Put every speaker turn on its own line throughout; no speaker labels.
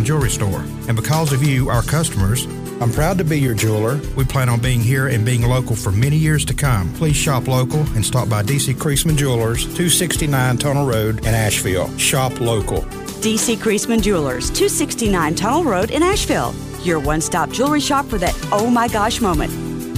Jewelry Store. And because of you, our customers, I'm proud to be your jeweler. We plan on being here and being local for many years to come. Please shop local and stop by D.C. Creasman Jewelers, 269 Tunnel Road in Asheville. Shop local.
D.C. Creasman Jewelers, 269 Tunnel Road in Asheville. Your one-stop jewelry shop for that oh my gosh moment.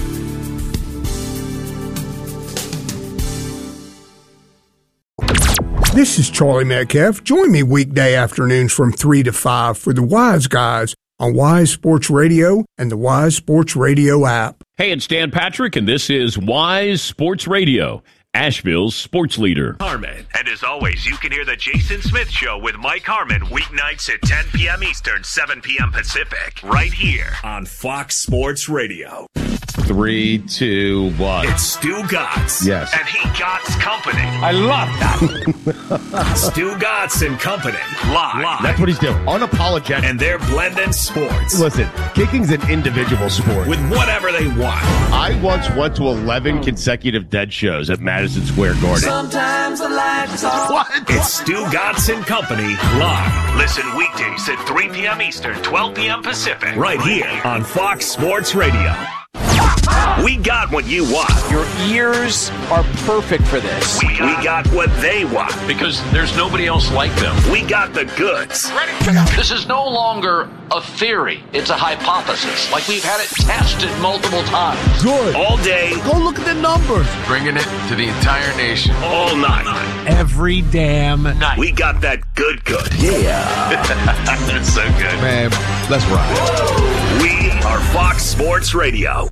This is Charlie Metcalf. Join me weekday afternoons from 3 to 5 for the Wise Guys on Wise Sports Radio and the Wise Sports Radio app.
Hey, it's Dan Patrick, and this is Wise Sports Radio, Asheville's sports leader.
Harmon. And as always, you can hear the Jason Smith Show with Mike Harmon weeknights at 10 p.m. Eastern, 7 p.m. Pacific, right here on Fox Sports Radio.
3, 2, 1.
It's Stu Gotts.
Yes.
And he Gotts Company.
I love that.
Stu Gotts and Company. Live.
That's what he's doing. Unapologetic.
And they're blending sports.
Listen, kicking's an individual sport.
With whatever they want.
I once went to 11 consecutive Dead shows at Madison Square Garden.
Sometimes the lights are...
What? It's Stu Gotts and Company live. Listen weekdays at 3 p.m. Eastern, 12 p.m. Pacific. Right here on Fox Sports Radio. We got what you want.
Your ears are perfect for this.
We got what they want.
Because there's nobody else like them.
We got the goods.
Ready? This is no longer a theory. It's a hypothesis. Like we've had it tested multiple times.
Good. All day.
Go look at the numbers.
Bringing it to the entire nation.
All night.
Every damn night.
We got that good.
Yeah.
That's so good.
Man, let's ride.
We are Fox Sports Radio.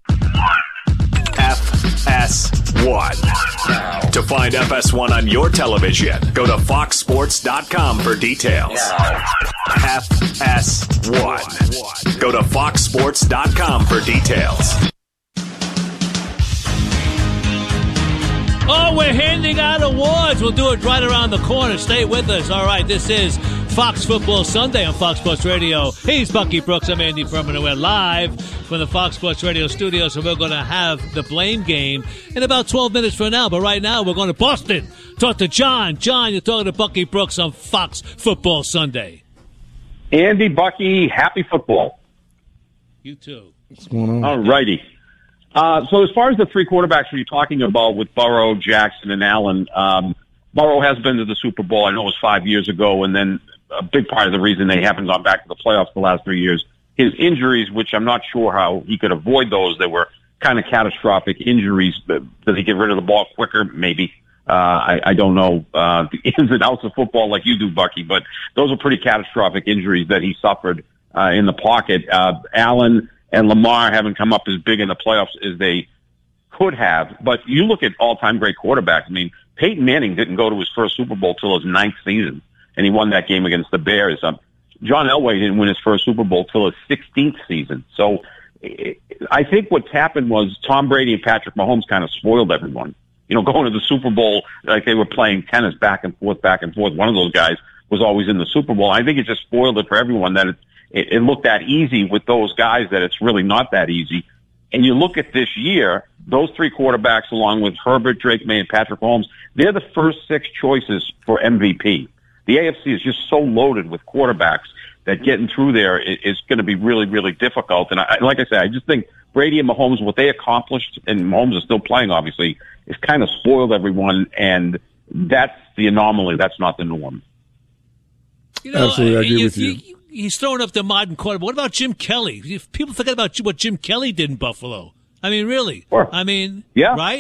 FS1. To find FS1 on your television, go to foxsports.com for details. FS1. Go to foxsports.com for details.
Oh, we're handing out awards. We'll do it right around the corner. Stay with us. All right, this is Fox Football Sunday on Fox Sports Radio. He's Bucky Brooks. I'm Andy Furman, and we're live from the Fox Sports Radio studio, so we're going to have the blame game in about 12 minutes from now. But right now, we're going to Boston. Talk to John. John, you're talking to Bucky Brooks on Fox Football Sunday.
Andy, Bucky, happy football.
You too.
What's going on?
All righty. So as far as the three quarterbacks you're talking about with Burrow, Jackson, and Allen, Burrow has been to the Super Bowl. I know it was 5 years ago, and then a big part of the reason they haven't gone back to the playoffs the last 3 years, his injuries, which I'm not sure how he could avoid those. They were kind of catastrophic injuries. Does he get rid of the ball quicker? Maybe. I don't know the ins and outs of football like you do, Bucky, but those are pretty catastrophic injuries that he suffered in the pocket. Allen and Lamar haven't come up as big in the playoffs as they could have. But you look at all-time great quarterbacks. I mean, Peyton Manning didn't go to his first Super Bowl till his 9th season, and he won that game against the Bears. John Elway didn't win his first Super Bowl till his 16th season. So I think what's happened was Tom Brady and Patrick Mahomes kind of spoiled everyone. You know, going to the Super Bowl like they were playing tennis back and forth. One of those guys was always in the Super Bowl. I think it just spoiled it for everyone that it looked that easy with those guys that it's really not that easy. And you look at this year, those three quarterbacks along with Herbert, Drake May, and Patrick Mahomes, they're the first 6 choices for MVP. The AFC is just so loaded with quarterbacks that getting through there is going to be really, really difficult. And like I said, I just think Brady and Mahomes, what they accomplished, and Mahomes is still playing, obviously, is kind of spoiled everyone, and that's the anomaly. That's not the norm.
You know,
absolutely, I agree with you.
He's throwing up the modern quarterback. What about Jim Kelly? People forget about what Jim Kelly did in Buffalo. I mean, really?
Sure.
I mean,
yeah.
Right?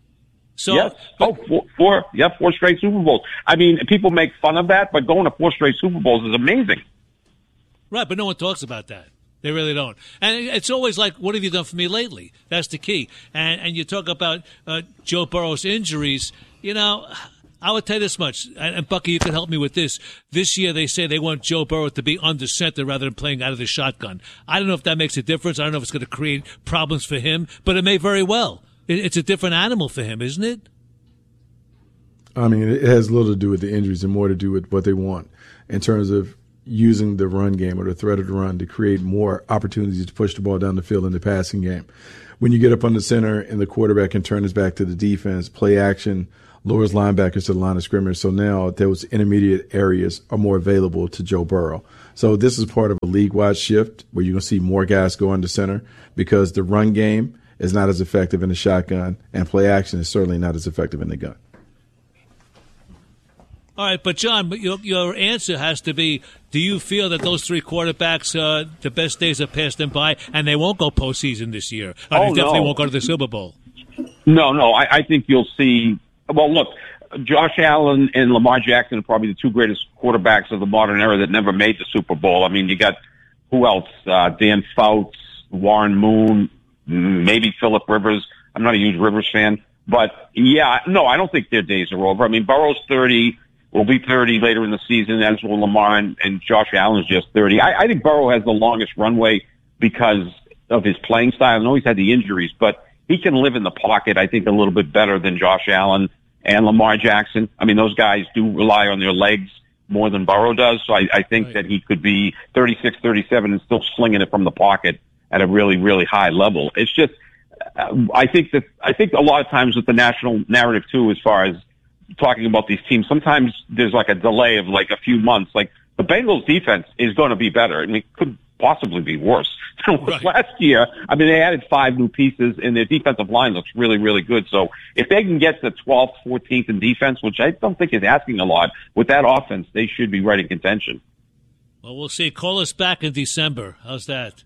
Yes. Four straight Super Bowls. I mean, people make fun of that, but going to 4 straight Super Bowls is amazing.
Right, but no one talks about that. They really don't. And it's always like, what have you done for me lately? That's the key. And you talk about Joe Burrow's injuries. You know, I would tell you this much, and Bucky, you can help me with this. This year they say they want Joe Burrow to be under center rather than playing out of the shotgun. I don't know if that makes a difference. I don't know if it's going to create problems for him, but it may very well. It's a different animal for him, isn't it?
I mean, it has little to do with the injuries and more to do with what they want in terms of using the run game or the threat of the run to create more opportunities to push the ball down the field in the passing game. When you get up on the center and the quarterback can turn his back to the defense, play action lowers linebackers to the line of scrimmage. So now those intermediate areas are more available to Joe Burrow. So this is part of a league-wide shift where you're going to see more guys go under center because the run game is not as effective in the shotgun, and play action is certainly not as effective in the gun.
All right, but John, your answer has to be, do you feel that those three quarterbacks, the best days have passed them by, and they won't go postseason this year? They definitely won't go to the Super Bowl.
No. I think you'll see – well, look, Josh Allen and Lamar Jackson are probably the two greatest quarterbacks of the modern era that never made the Super Bowl. I mean, you got – who else? Dan Fouts, Warren Moon, maybe Phillip Rivers. I'm not a huge Rivers fan. But, yeah, no, I don't think their days are over. I mean, Burrow's 30 – will be 30 later in the season, as will Lamar, and Josh Allen's just 30. I think Burrow has the longest runway because of his playing style. I know he's had the injuries, but he can live in the pocket, I think, a little bit better than Josh Allen and Lamar Jackson. I mean, those guys do rely on their legs more than Burrow does, so I think that he could be 36, 37 and still slinging it from the pocket at a really, really high level. It's just, I think a lot of times with the national narrative, too, as far as talking about these teams, sometimes there's like a delay of like a few months. Like the Bengals defense is going to be better. I mean, it could possibly be worse than it was last year. I mean, they added 5 new pieces and their defensive line looks really, really good. So if they can get to 12th, 14th in defense, which I don't think is asking a lot, with that offense, they should be right in contention.
Well, we'll see. Call us back in December. How's that?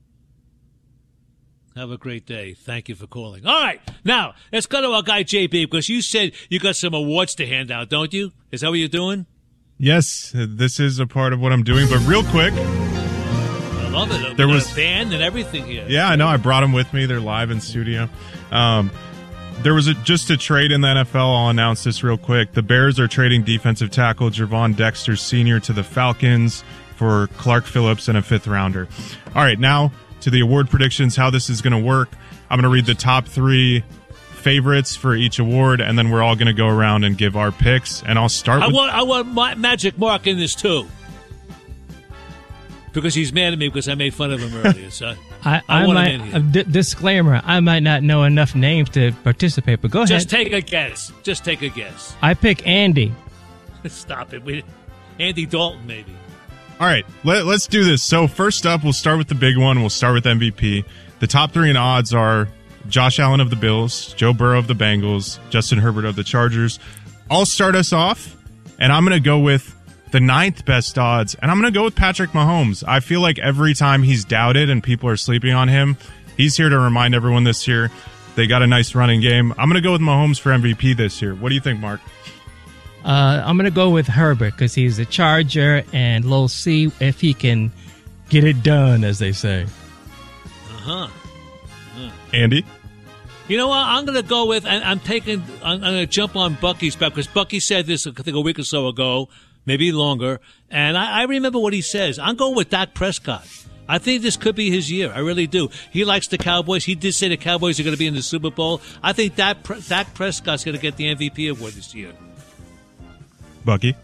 Have a great day. Thank you for calling. All right. Now, let's go to our guy, JB, because you said you got some awards to hand out, don't you? Is that what you're doing?
Yes, this is a part of what I'm doing. But real quick.
I love it. There was a band and everything here.
Yeah, I know. I brought them with me. They're live in studio. There was just a trade in the NFL. I'll announce this real quick. The Bears are trading defensive tackle Gervon Dexter Sr. to the Falcons for Clark Phillips and a 5th rounder. All right, now to the award predictions, how this is going to work. I'm going to read the top 3 favorites for each award, and then we're all going to go around and give our picks. And I'll start with...
I want Magic Mark in this, too. Because he's mad at me because I made fun of him earlier. So I want him in here.
Disclaimer, I might not know enough names to participate, but go ahead.
Just take a guess.
I pick Andy.
Stop it. Andy Dalton, maybe.
All right, let's do this. So first up, we'll start with the big one. We'll start with MVP. The top 3 in odds are Josh Allen of the Bills, Joe Burrow of the Bengals, Justin Herbert of the Chargers. I'll start us off, and I'm going to go with the 9th best odds, and I'm going to go with Patrick Mahomes. I feel like every time he's doubted and people are sleeping on him, he's here to remind everyone this year they got a nice running game. I'm going to go with Mahomes for MVP this year. What do you think, Mark?
I'm going to go with Herbert because he's a Charger, and we'll see if he can get it done, as they say.
Andy?
You know what? I'm going to go with, I'm going to jump on Bucky's back because Bucky said this, I think, a week or so ago, maybe longer, and I remember what he says. I'm going with Dak Prescott. I think this could be his year. I really do. He likes the Cowboys. He did say the Cowboys are going to be in the Super Bowl. I think Dak Prescott's going to get the MVP award this year.
Bucky?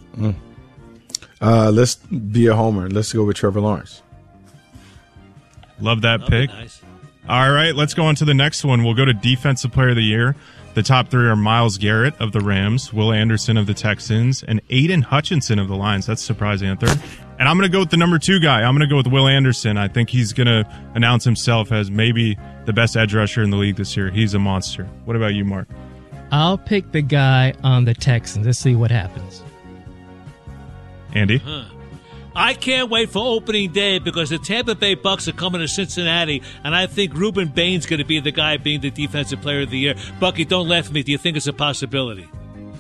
Let's be a homer. Let's go with Trevor Lawrence.
Love that pick.
Nice.
All right, let's go on to the next one. We'll go to Defensive Player of the Year. The top 3 are Myles Garrett of the Rams, Will Anderson of the Texans, and Aiden Hutchinson of the Lions. That's surprising at 3rd. And I'm going to go with the number 2 guy. I'm going to go with Will Anderson. I think he's going to announce himself as maybe the best edge rusher in the league this year. He's a monster. What about you, Mark?
I'll pick the guy on the Texans. Let's see what happens.
Andy?
I can't wait for opening day because the Tampa Bay Bucks are coming to Cincinnati, and I think Reuben Bain's going to be the guy being the Defensive Player of the Year. Bucky, don't laugh at me. Do you think it's a possibility?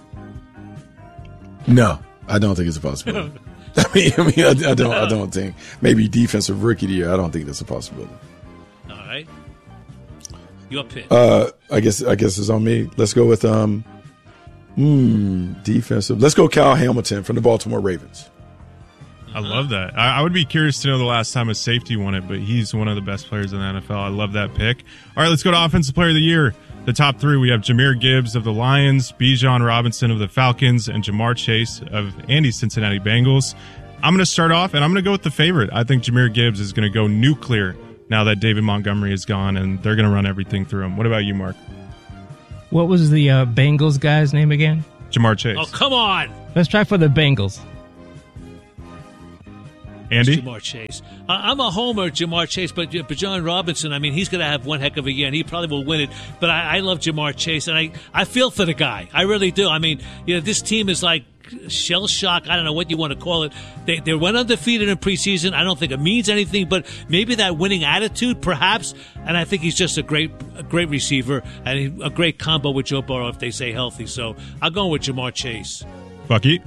No, I don't think it's a possibility. I don't think. Maybe Defensive Rookie of the Year. I don't think that's a possibility.
All right. Your pick.
I guess it's on me. Let's go with defensive. Let's go Kyle Hamilton from the Baltimore Ravens.
I love that. I would be curious to know the last time a safety won it, but he's one of the best players in the NFL. I love that pick. All right, let's go to Offensive Player of the Year. The top 3, we have Jahmyr Gibbs of the Lions, Bijan Robinson of the Falcons, and Jamar Chase of Andy's Cincinnati Bengals. I'm going to start off, and I'm going to go with the favorite. I think Jahmyr Gibbs is going to go nuclear now that David Montgomery is gone, and they're going to run everything through him. What about you, Mark?
What was the Bengals guy's name again?
Jamar Chase.
Oh, come on.
Let's try for the Bengals.
Andy?
Jamar Chase. I'm a homer, Jamar Chase, but John Robinson, I mean, he's going to have one heck of a year, and he probably will win it. But I love Jamar Chase, and I feel for the guy. I really do. I mean, this team is like shell shock. I don't know what you want to call it. They went undefeated in preseason. I don't think it means anything, but maybe that winning attitude, perhaps. And I think he's just a great receiver and a great combo with Joe Burrow if they stay healthy. So I'll go with Jamar Chase.
Bucky?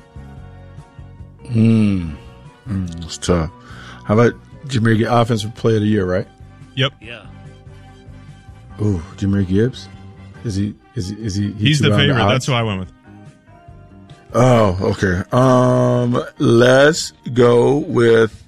It's tough. How about Jahmyr Gibbs, Offensive Player of the Year, right?
Yep.
Yeah.
Ooh, Jahmyr Gibbs? Is he?
He's the favorite. That's who I went with.
Oh, okay. Let's go with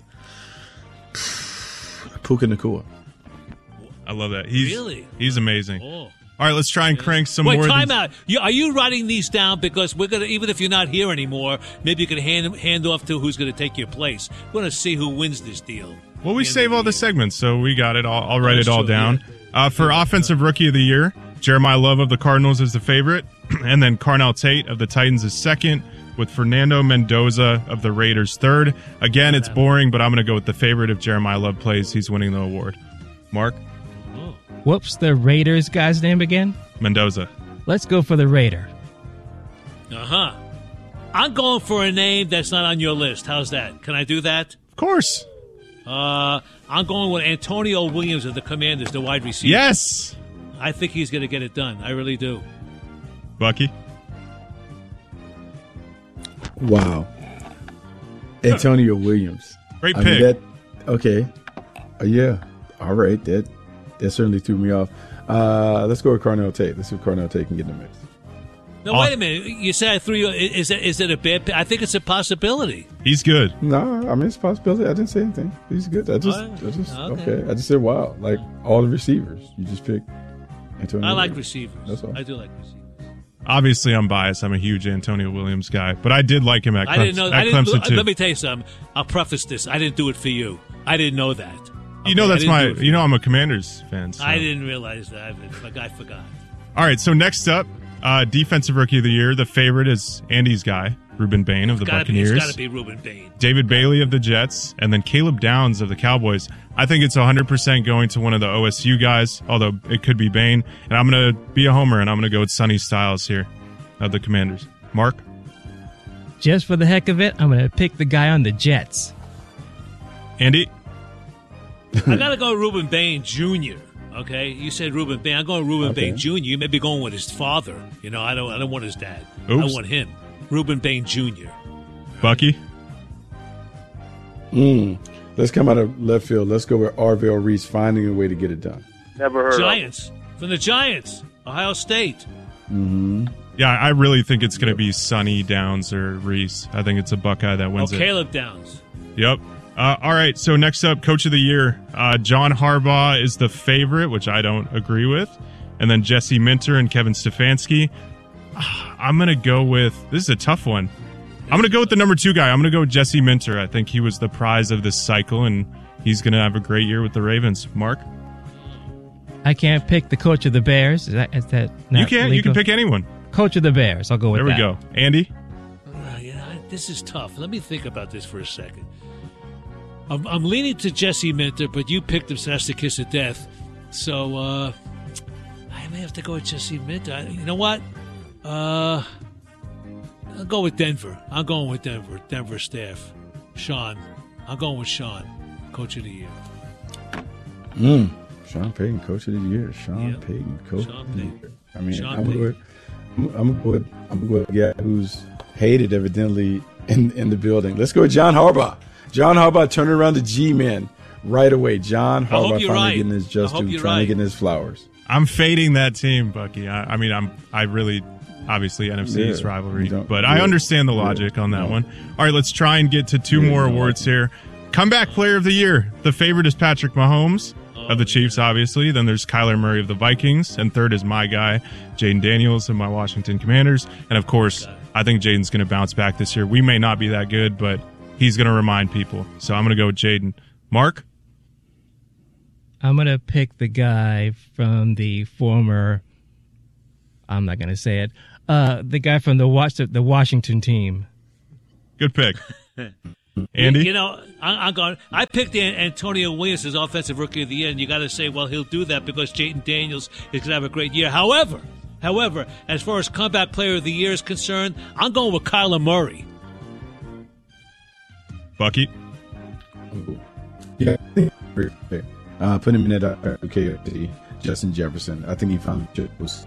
Puka Nacua.
I love that. He's amazing.
Oh.
All right, let's try and crank some more.
Wait, time out. Are you writing these down? Because we're going to, even if you're not here anymore, maybe you can hand off to who's going to take your place. We're going to see who wins this deal.
Well, we save all the segments, so we got it. I'll write it all down. Yeah. For Offensive Rookie of the Year, Jeremiah Love of the Cardinals is the favorite, and then Carnell Tate of the Titans is second, with Fernando Mendoza of the Raiders third. Again, it's boring, but I'm going to go with the favorite. If Jeremiah Love plays, he's winning the award. Mark?
What's the Raiders guy's name again?
Mendoza.
Let's go for the Raider.
Uh-huh. I'm going for a name that's not on your list. How's that? Can I do that?
Of course.
I'm going with Antonio Williams of the Commanders, the wide receiver.
Yes.
I think he's going to get it done. I really do.
Bucky?
Wow. Antonio Williams.
Great pick.
Okay. Yeah. All right. That certainly threw me off. Let's go with Carnell Tate. Let's see if Carnell Tate can get in the mix.
No, wait a minute. You said I threw you. Is it a bad pick? I think it's a possibility.
He's good.
No, I mean, it's a possibility. I didn't say anything. He's good. I just okay. I just said, wow. Like all the receivers. You just picked Antonio
I like
Williams.
receivers.
That's all.
I do like receivers.
Obviously, I'm biased. I'm a huge Antonio Williams guy, but I did like him at Clemson too.
Let me tell you something. I'll preface this. I didn't do it for you. I didn't know that.
You know that's my. You know I'm a Commanders fan. So.
I didn't realize that. I forgot.
All right. So next up, Defensive Rookie of the Year. The favorite is Andy's guy, Ruben Bain of the Buccaneers.
It's got to be Ruben Bain.
David Bailey of the Jets, and then Caleb Downs of the Cowboys. I think it's 100% going to one of the OSU guys, although it could be Bain. And I'm going to be a homer, and I'm going to go with Sonny Styles here of the Commanders. Mark?
Just for the heck of it, I'm going to pick the guy on the Jets.
Andy?
I got to go Ruben Bain Jr., okay? You said Ruben Bain. I'm going Ruben Bain Jr. You may be going with his father. You know, I don't want his dad.
Oops.
I want him. Ruben Bain Jr.
Bucky?
Let's come out of left field. Let's go with Arvell Reese finding a way to get it done.
Never heard
Giants. From the Giants. Ohio State.
Mm-hmm.
Yeah, I really think it's going to be Sonny Downs or Reese. I think it's a Buckeye that wins it.
Caleb Downs.
Yep. All right, so next up, Coach of the Year. John Harbaugh is the favorite, which I don't agree with. And then Jesse Minter and Kevin Stefanski. I'm going to go with – this is a tough one. I'm going to go with the number 2 guy. I'm going to go with Jesse Minter. I think he was the prize of this cycle, and he's going to have a great year with the Ravens. Mark?
I can't pick the coach of the Bears. Is that not
You can.
legal?
You can pick anyone.
Coach of the Bears. I'll go with that.
There we go. Andy?
This is tough. Let me think about this for a second. I'm leaning to Jesse Minter, but you picked him, so that's the kiss of death. So I may have to go with Jesse Minter. You know what? I'll go with Denver. I'm going with Denver. Denver staff. Sean. I'm going with Sean, Coach of the Year.
Sean Payton, Coach of the Year. Sean Payton, Coach of the Year. I mean,
Sean
I'm going to go with a guy who's hated evidently in the building. Let's go with John Harbaugh. John Harbaugh turning around the G-men right away. John Harbaugh finally getting his just due, trying to get his flowers.
I'm fading that team, Bucky. I really, obviously, NFC East rivalry, but I understand the logic on that one. All right, let's try and get to 2 more awards here. Comeback Player of the Year. The favorite is Patrick Mahomes of the Chiefs, obviously. Then there's Kyler Murray of the Vikings. And third is my guy, Jaden Daniels of my Washington Commanders. And, of course, I think Jaden's going to bounce back this year. We may not be that good, but he's going to remind people. So I'm going to go with Jaden. Mark?
I'm going to pick the guy from the former I'm not going to say it. The guy from the Washington team.
Good pick. Andy?
I'm going. I picked Antonio Williams as Offensive Rookie of the Year, and you got to say, well, he'll do that because Jayden Daniels is going to have a great year. However, as far as Comeback Player of the Year is concerned, I'm going with Kyler Murray.
Bucky?
Yeah, put him in that okay, Justin Jefferson. I think he found it was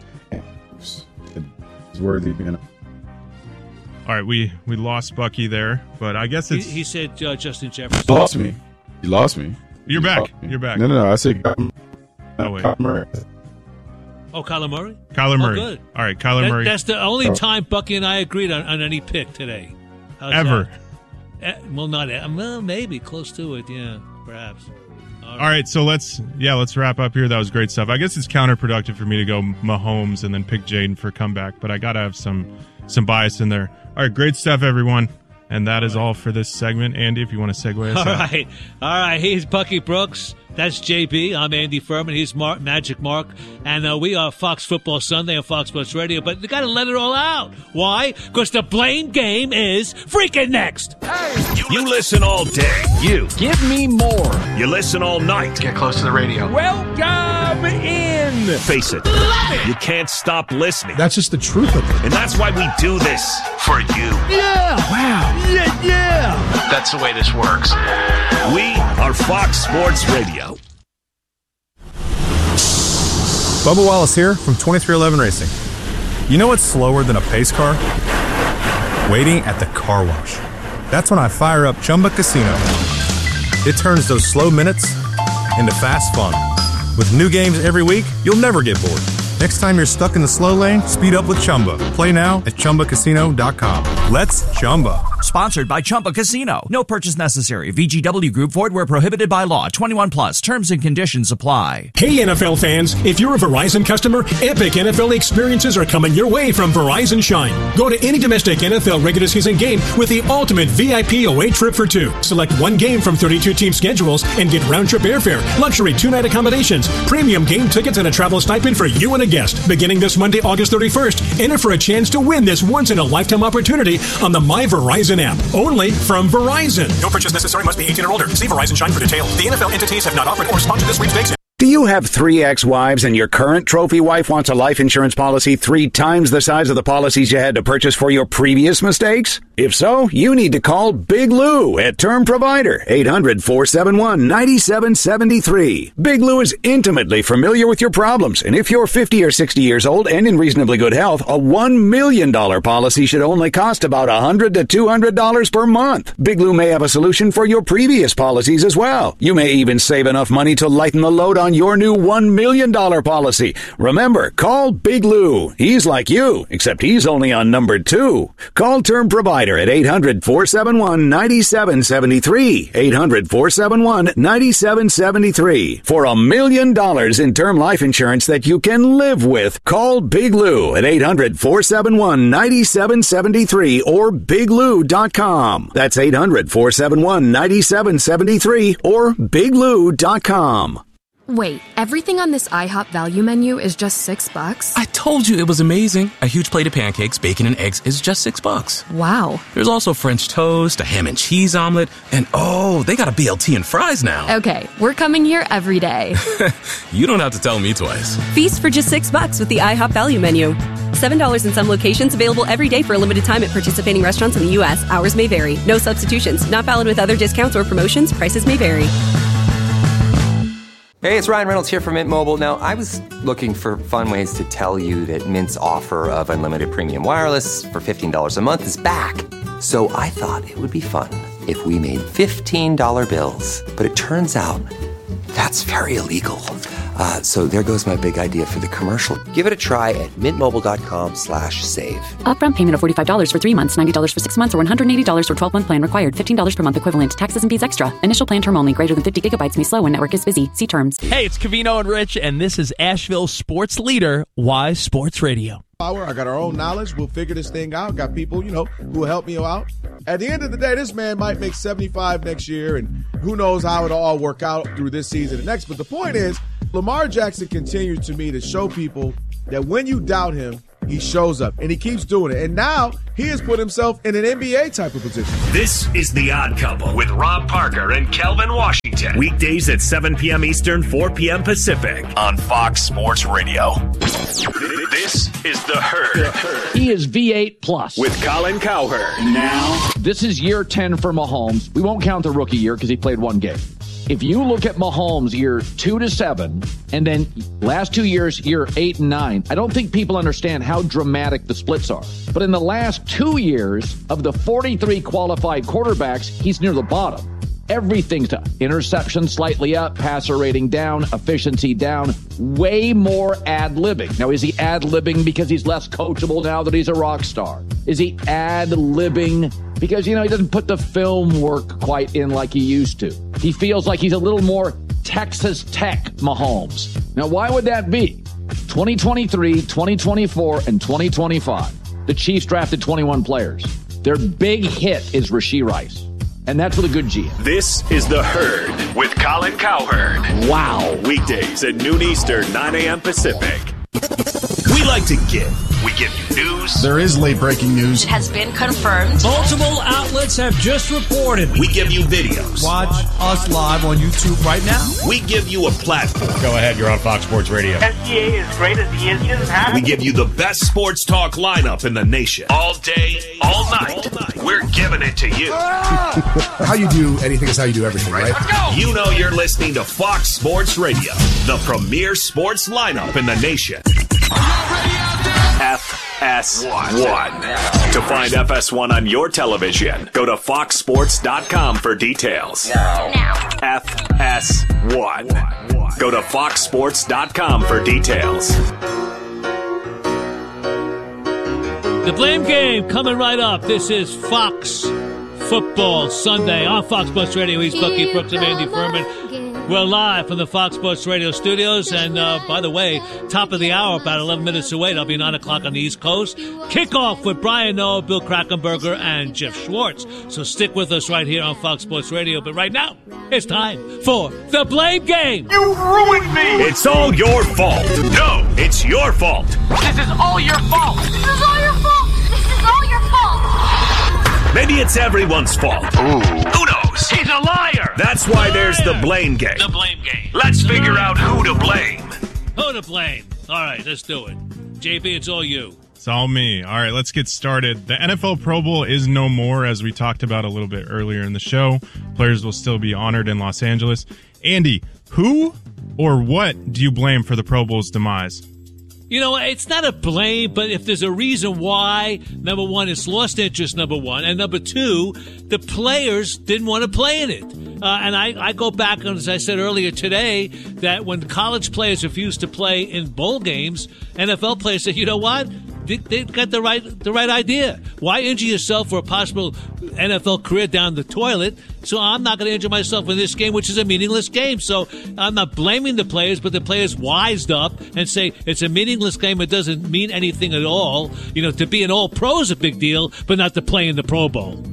worthy.
All right, we lost Bucky there, but I guess it's...
He said Justin Jefferson.
You lost me.
You're back. You're back.
No. I said
Kyler
Murray.
Oh, Kyler Murray?
Kyler Murray.
Oh, good.
All right, Kyler Murray.
That's the only time Bucky and I agreed on any pick today. How's
Ever.
That? Well, maybe. Close to it, yeah, perhaps.
All right, so let's wrap up here. That was great stuff. I guess it's counterproductive for me to go Mahomes and then pick Jayden for comeback, but I got to have some
bias in there.
All right, great stuff, everyone. And that is all for this segment. Andy, if you want to segue us out.
All right. He's Bucky Brooks. That's JB. I'm Andy Furman. He's Magic Mark. And we are Fox Football Sunday on Fox Sports Radio. But you got to let it all out. Why? Because the blame game is freaking next.
Hey. You listen all day. You.
Give me more.
You listen all night.
Get close to the radio.
Welcome in. Face it. You can't stop listening.
That's just the truth of it.
And that's why we do this. For you.
Yeah. Wow. Yeah.
That's the way this works.
We are Fox Sports Radio.
Bubba Wallace here from 2311 Racing. You know what's slower than a pace car? Waiting at the car wash. That's when I fire up Chumba Casino. It turns those slow minutes into fast fun. With new games every week, you'll never get bored. Next time you're stuck in the slow lane, speed up with Chumba. Play now at ChumbaCasino.com. Let's Chumba.
Sponsored by Chumba Casino. No purchase necessary. VGW Group. Void where prohibited by law. 21 plus. Terms and conditions apply.
Hey, NFL fans. If you're a Verizon customer, epic NFL experiences are coming your way from Verizon Shine. Go to any domestic NFL regular season game with the ultimate VIP away trip for two. Select one game from 32-team schedules and get round-trip airfare, luxury two-night accommodations, premium game tickets, and a travel stipend for you and a guest. Beginning this Monday, August 31st, enter for a chance to win this once-in-a-lifetime opportunity on the My Verizon app. Only from Verizon. No purchase necessary. Must be 18 or older. See Verizon Shine for details. The NFL entities have not offered or sponsored this sweepstakes.
Do you have 3 ex-wives and your current trophy wife wants a life insurance policy 3 times the size of the policies you had to purchase for your previous mistakes? If so, you need to call Big Lou at Term Provider, 800-471-9773. Big Lou is intimately familiar with your problems, and if you're 50 or 60 years old and in reasonably good health, a $1 million policy should only cost about $100 to $200 per month. Big Lou may have a solution for your previous policies as well. You may even save enough money to lighten the load on your new $1 million policy. Remember, call Big Lou. He's like you, except he's only on number 2. Call Term Provider at 800-471-9773. 800-471-9773. For $1 million in term life insurance that you can live with, call Big Lou at 800-471-9773 or biglou.com. That's 800-471-9773 or biglou.com.
Wait, everything on this IHOP value menu is just $6?
I told you it was amazing. A huge plate of pancakes, bacon, and eggs is just $6.
Wow.
There's also French toast, a ham and cheese omelet, and oh, they got a BLT and fries now.
Okay, we're coming here every day.
You don't have to tell me twice.
Feast for just $6 with the IHOP value menu. $7 in some locations, available every day for a limited time at participating restaurants in the U.S. Hours may vary. No substitutions. Not valid with other discounts or promotions. Prices may vary.
Hey, it's Ryan Reynolds here from Mint Mobile. Now, I was looking for fun ways to tell you that Mint's offer of unlimited premium wireless for $15 a month is back. So I thought it would be fun if we made $15 bills. But it turns out that's very illegal. So there goes my big idea for the commercial. Give it a try at mintmobile.com/save.
Upfront payment of $45 for 3 months, $90 for 6 months, or $180 for 12-month plan required. $15 per month equivalent. Taxes and fees extra. Initial plan term only. Greater than 50 gigabytes may slow when network is busy. See terms.
Hey, it's Covino and Rich, and this is Asheville's sports leader, Wise Sports Radio.
I got our own knowledge. We'll figure this thing out. Got people, who will help me out. At the end of the day, this man might make 75 next year, and who knows how it'll all work out through this season and next. But the point is, Lamar Jackson continues to me to show people that when you doubt him, he shows up, and he keeps doing it. And now he has put himself in an NBA type of position.
This is The Odd Couple with Rob Parker and Kelvin Washington. Weekdays at 7 p.m. Eastern, 4 p.m. Pacific on Fox Sports Radio. This is The Herd.
He is V8 plus.
With Colin Cowherd. Now,
this is year 10 for Mahomes. We won't count the rookie year because he played one game. If you look at Mahomes year 2 to 7, and then last 2 years, year 8 and 9, I don't think people understand how dramatic the splits are. But in the last 2 years, of the 43 qualified quarterbacks, he's near the bottom. Everything's down. Interception slightly up, passer rating down, efficiency down, way more ad-libbing. Now, is he ad-libbing because he's less coachable now that he's a rock star? Is he ad-libbing because, he doesn't put the film work quite in like he used to? He feels like he's a little more Texas Tech Mahomes. Now, why would that be? 2023, 2024, and 2025. The Chiefs drafted 21 players. Their big hit is Rashee Rice. And that's with a good GM.
This is The Herd with Colin Cowherd.
Wow.
Weekdays at noon Eastern, 9 a.m. Pacific. We like to give. We give you news.
There is late breaking news.
It has been confirmed.
Multiple outlets have just reported.
We give you videos.
Watch us live on YouTube right now.
We give you a platform.
Go ahead, you're on Fox Sports Radio.
SGA is great as he is. He doesn't have
We give you the best sports talk lineup in the nation. All day, all night. We're giving it to you.
How you do anything is how you do everything, right?
Let's go. You know you're listening to Fox Sports Radio, the premier sports lineup in the nation. FS1. To find FS1 on your television, go to foxsports.com for details. FS1. Go to foxsports.com for details.
The Blame Game coming right up. This is Fox Football Sunday on Fox Sports Radio. He's Bucky Brooks and Andy Furman. We're live from the Fox Sports Radio studios. And by the way, top of the hour, about 11 minutes away, it'll be 9 o'clock on the East Coast. Kickoff with Brian Noah, Bill Krackomberger, and Jeff Schwartz. So stick with us right here on Fox Sports Radio. But right now, it's time for The Blame Game.
You ruined me.
It's all your fault. No, it's your fault.
This is all your fault.
This is all your fault. This is all your fault.
Maybe it's everyone's fault. Ooh. Who knows?
He's a liar.
That's why there's The Blame Game.
The Blame Game.
Let's figure out who to blame.
Who to blame? All right, let's do it. JB, it's all you.
It's all me. All right, let's get started. The NFL Pro Bowl is no more, as we talked about a little bit earlier in the show. Players will still be honored in Los Angeles. Andy, who or what do you blame for the Pro Bowl's demise?
It's not a blame, but if there's a reason why, number one, it's lost interest, number one. And number two, the players didn't want to play in it. And I go back, as I said earlier today, that when college players refused to play in bowl games, NFL players said, you know what? They got the right idea. Why injure yourself for a possible NFL career down the toilet? So I'm not going to injure myself in this game, which is a meaningless game. So I'm not blaming the players, but the players wised up and say it's a meaningless game. It doesn't mean anything at all. To be an All-Pro is a big deal, but not to play in the Pro Bowl.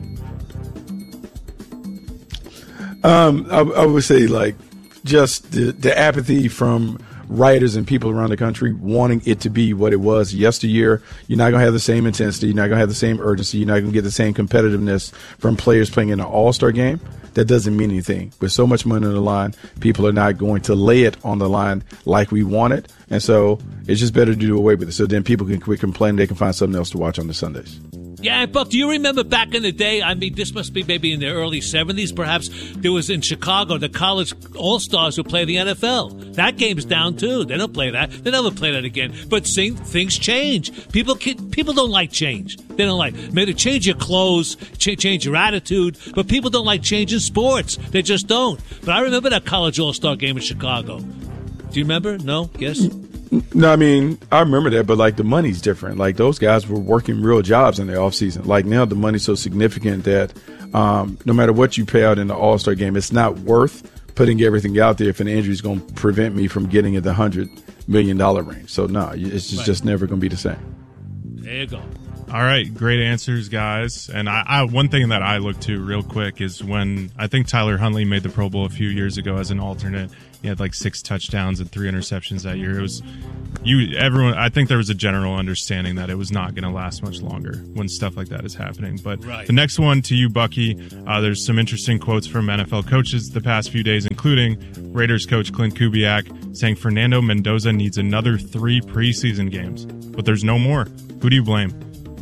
I would say just the apathy from writers and people around the country wanting it to be what it was yesteryear. You're not going to have the same intensity. You're not going to have the same urgency. You're not going to get the same competitiveness from players playing in an all-star game. That doesn't mean anything. With so much money on the line, people are not going to lay it on the line like we want it. And so it's just better to do away with it. So then people can quit complaining. They can find something else to watch on the Sundays.
Yeah, Buck, do you remember back in the day, this must be maybe in the early 70s, perhaps, there was in Chicago, the college all-stars who play the NFL. That game's down, too. They don't play that. They never play that again. But things change. People don't like change. They don't like, maybe change your clothes, change your attitude, but people don't like change in sports. They just don't. But I remember that college all-star game in Chicago. Do you remember? No? Yes?
No, I remember that, but the money's different. Those guys were working real jobs in the offseason. Now the money's so significant that no matter what you pay out in the All-Star game, it's not worth putting everything out there if an injury is going to prevent me from getting in the $100 million range. So, no, it's just never going to be the same.
There you go.
All right, great answers, guys. And I one thing that I look to real quick is when I think Tyler Huntley made the Pro Bowl a few years ago as an alternate. He had like 6 touchdowns and 3 interceptions that year. It was everyone. I think there was a general understanding that it was not going to last much longer when stuff like that is happening. But The next one to you, Bucky. There's some interesting quotes from NFL coaches the past few days, including Raiders coach Clint Kubiak saying Fernando Mendoza needs another 3 preseason games, but there's no more. Who do you blame?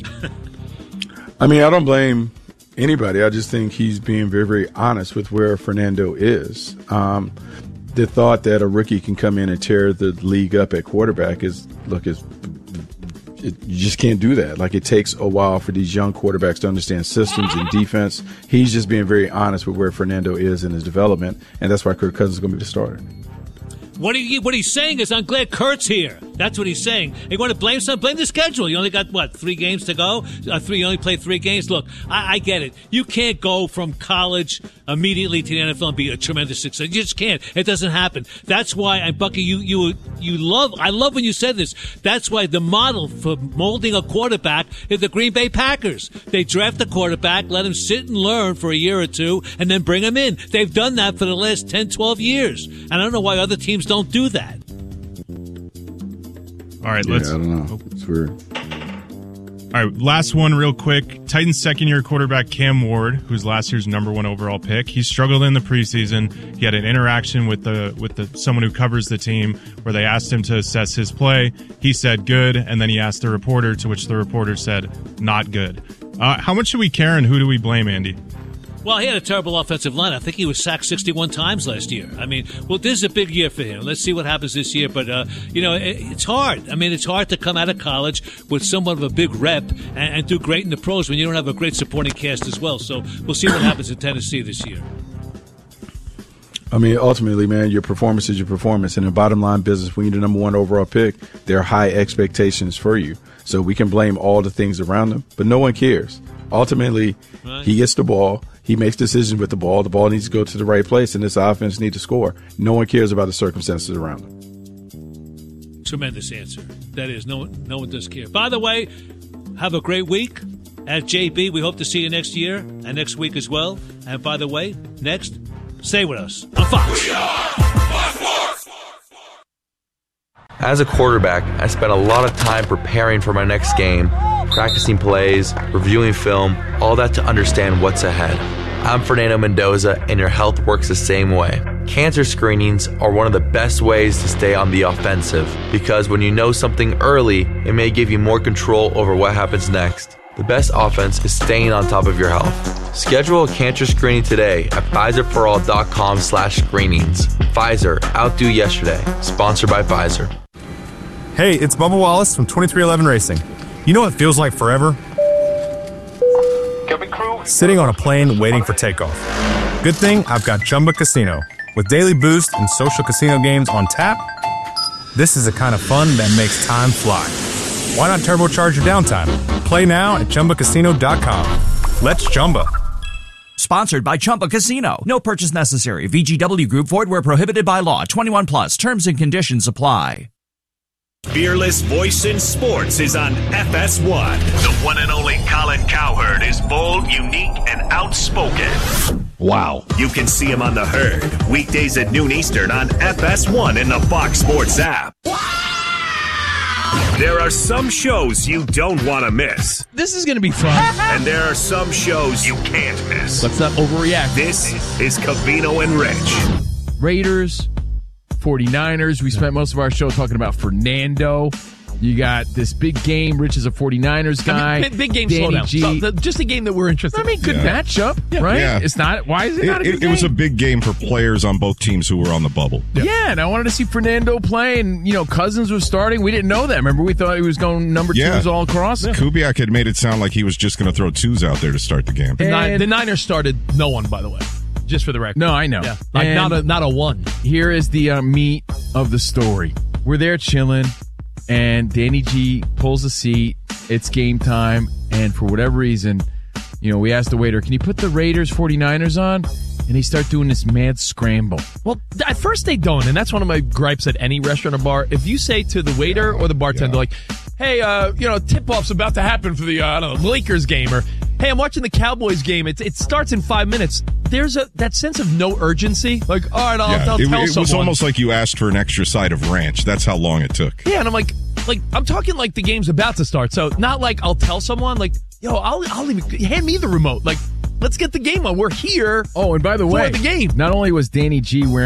I mean, I don't blame anybody. I just think he's being very, very honest with where Fernando is. The thought that a rookie can come in and tear the league up at quarterback you just can't do that. Like, it takes a while for these young quarterbacks to understand systems and defense. He's just being very honest with where Fernando is in his development, and that's why Kirk Cousins is going to be the starter.
What he's saying is, I'm glad Kurt's here. That's what he's saying. You want to blame something? Blame the schedule. You only got, 3 games to go? You only played 3 games? Look, I get it. You can't go from college immediately to the NFL and be a tremendous success. You just can't. It doesn't happen. That's why, and Bucky, I love when you said this. That's why the model for molding a quarterback is the Green Bay Packers. They draft a quarterback, let him sit and learn for a year or two, and then bring him in. They've done that for the last 10, 12 years. And I don't know why other teams don't do that.
All right,
I don't know. It's weird.
All right, last one real quick. Titans second-year quarterback Cam Ward, who's last year's number 1 overall pick, he struggled in the preseason. He had an interaction with someone who covers the team where they asked him to assess his play. He said good, and then he asked the reporter, to which the reporter said not good. How much do we care, and who do we blame, Andy?
Well, he had a terrible offensive line. I think he was sacked 61 times last year. I mean, this is a big year for him. Let's see what happens this year. But, it's hard. I mean, it's hard to come out of college with somewhat of a big rep and do great in the pros when you don't have a great supporting cast as well. So we'll see what happens in Tennessee this year.
I mean, ultimately, man, your performance is your performance. And in bottom line business, when you're the number 1 overall pick, there are high expectations for you. So we can blame all the things around him, but no one cares. Ultimately, He gets the ball. He makes decisions with the ball. The ball needs to go to the right place, and this offense needs to score. No one cares about the circumstances around him.
Tremendous answer. That is, no one does care. By the way, have a great week at JB. We hope to see you next year and next week as well. And by the way, next, stay with us on Fox.
We are Fox Sports. As a quarterback, I spent a lot of time preparing for my next game, practicing plays, reviewing film, all that to understand what's ahead. I'm Fernando Mendoza, and your health works the same way. Cancer screenings are one of the best ways to stay on the offensive, because when you know something early, it may give you more control over what happens next. The best offense is staying on top of your health. Schedule a cancer screening today at PfizerForAll.com/screenings. Pfizer, outdo yesterday. Sponsored by Pfizer.
Hey, it's Bubba Wallace from 2311 Racing. You know what feels like forever? Sitting on a plane waiting for takeoff. Good thing I've got Chumba Casino. With daily boost and social casino games on tap, this is the kind of fun that makes time fly. Why not turbocharge your downtime? Play now at ChumbaCasino.com. Let's Chumba.
Sponsored by Chumba Casino. No purchase necessary. VGW Group. Void where prohibited by law. 21 plus. Terms and conditions apply.
Fearless voice in sports is on FS1. The one and only Colin Cowherd is bold, unique, and outspoken.
Wow.
You can see him on The Herd, weekdays at noon Eastern on FS1 in the Fox Sports app. There are some shows you don't want to miss.
This is going to be fun.
And there are some shows you can't miss.
Let's not overreact.
This is Covino and Rich.
Raiders, 49ers. We spent most of our show talking about Fernando. You got this big game. Rich is a 49ers guy.
I mean, big game,
Danny
slow down.
G.
So, just a game that we're interested in.
I mean, good matchup, right?
Yeah.
It's not. Why is it not a good game?
It was a big game for players on both teams who were on the bubble.
Yeah, and I wanted to see Fernando play, and, Cousins was starting. We didn't know that. Remember, we thought he was going number twos all across.
Yeah. Kubiak had made it sound like he was just going to throw twos out there to start the game.
The Niners started no one, by the way. Just for the record.
No, I know.
Yeah. Like not a one.
Here is the meat of the story. We're there chilling, and Danny G pulls a seat. It's game time, and for whatever reason, we asked the waiter, can you put the Raiders 49ers on? And he started doing this mad scramble.
Well, at first they don't, and that's one of my gripes at any restaurant or bar. If you say to the waiter or the bartender,
hey, tip-off's about to happen for the Lakers game, or hey, I'm watching the Cowboys game. It starts in 5 minutes. There's that sense of no urgency. Like, all right, I'll tell someone. It
was almost like you asked for an extra side of ranch. That's how long it took.
Yeah, and I'm like I'm talking like the game's about to start. So not like I'll tell someone like, yo, I'll even hand me the remote. Like, let's get the game on. We're here.
Oh, and by the way,
the game.
Not only was Danny G wearing